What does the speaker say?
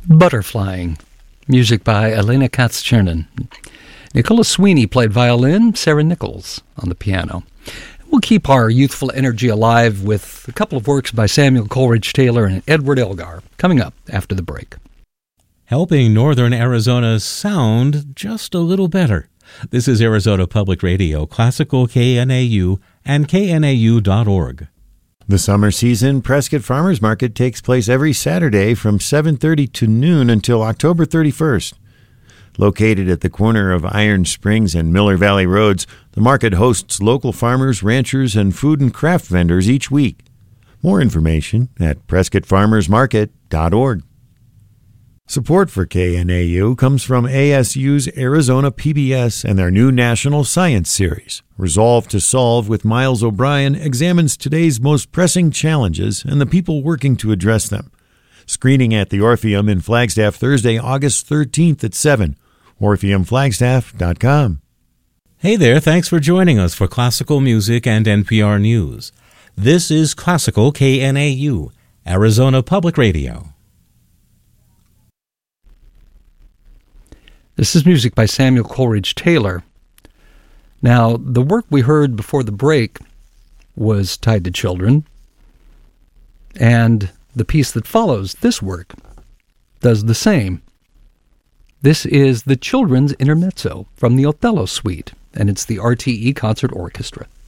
Butterflying, music by Elena Katz-Chernin. Nicola Sweeney played violin, Sarah Nichols on the piano. We'll keep our youthful energy alive with a couple of works by Samuel Coleridge Taylor and Edward Elgar coming up after the break. Helping northern Arizona sound just a little better. This is Arizona Public Radio, Classical KNAU, and knau.org. The summer season Prescott Farmers Market takes place every Saturday from 7:30 to noon until October 31st. Located at the corner of Iron Springs and Miller Valley Roads, the market hosts local farmers, ranchers, and food and craft vendors each week. More information at PrescottFarmersMarket.org. Support for KNAU comes from ASU's Arizona PBS and their new National Science Series. Resolve to Solve with Miles O'Brien examines today's most pressing challenges and the people working to address them. Screening at the Orpheum in Flagstaff Thursday, August 13th at 7. OrpheumFlagstaff.com. Hey there, thanks for joining us for Classical Music and NPR News. This is Classical KNAU, Arizona Public Radio. This is music by Samuel Coleridge Taylor. Now, the work we heard before the break was tied to children, and the piece that follows this work does the same. This is the Children's Intermezzo from the Othello Suite, and it's the RTE Concert Orchestra.